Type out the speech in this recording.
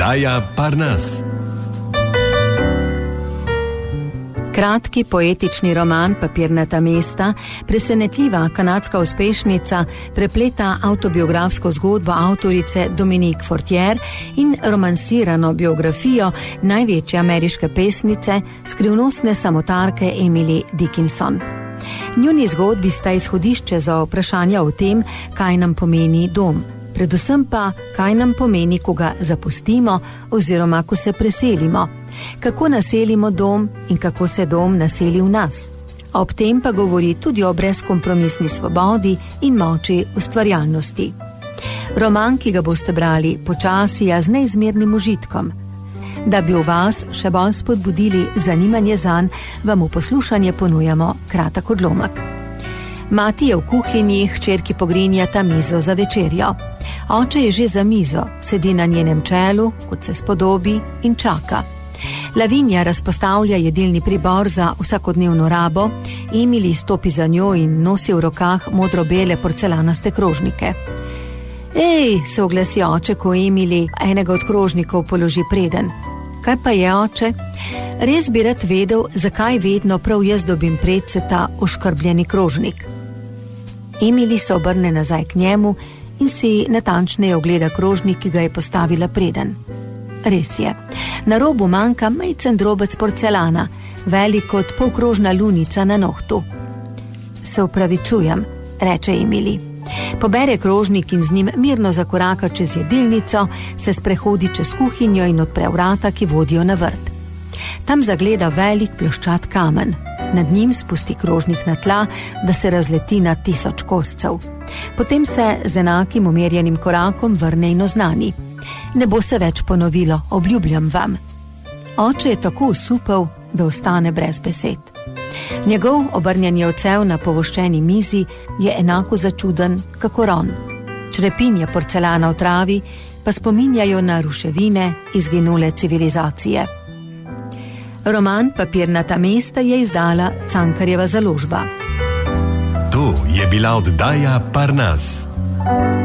Oddaja Parnas. Kratki poetični roman Papirnata mesta, presenetljiva kanadska uspešnica, prepleta avtobiografsko zgodbo avtorice Dominique Fortier in romansirano biografijo največje ameriške pesnice, skrivnostne samotarke Emily Dickinson. Njuni zgodbi sta izhodišče za vprašanja o tem, kaj nam pomeni dom, predvsem pa, kaj nam pomeni, ko ga zapustimo oziroma ko se preselimo, kako naselimo dom in kako se dom naseli v nas. Ob tem pa govori tudi o brezkompromisni svobodi in moči ustvarjalnosti. Roman, ki ga boste brali počasi, a z neizmernim užitkom. Da bi v vas še bolj spodbudili zanimanje zanj, vam v poslušanje ponujamo kratek odlomek. Mati je v kuhinji, hčerki pogrinjata mizo za večerjo. Oče je že za mizo, sedi na njenem čelu, kot se spodobi, in čaka. Lavinja razpostavlja jedilni pribor za vsakodnevno rabo, Emily stopi za njo in nosi v rokah modro-bele porcelanaste krožnike. Ej, se oglasi oče, ko Emily enega od krožnikov položi preden. Kaj pa je, oče? Res bi rad vedel, zakaj vedno prav jaz dobim predse ta oškrbljeni krožnik. Emily se obrne nazaj k njemu in si natančneje ogleda krožnik, ki ga je postavila preden. Res je, na robu manjka majcen drobec porcelana, velik kot polkrožna lunica na nohtu. Se opravičujem, reče Emily. Pobere krožnik in z njim mirno zakoraka čez jedilnico, se sprehodi čez kuhinjo in odpre vrata, ki vodijo na vrt. Tam zagleda velik ploščat kamen. Nad njim spusti krožnik na tla, da se razleti na 1000 koscev. Potem se z enakim umerjenim korakom vrne in oznani. Ne bo se več ponovilo, obljubljam vam. Oče je tako osupel, da ostane brez besed. Njegov obrnjeni ocev na povoščeni mizi je enako začuden, kakor on. Črepinje porcelana v travi pa spominjajo na ruševine izginule civilizacije. Roman Papirnata mesta je izdala Cankarjeva založba. To je bila oddaja Parnas.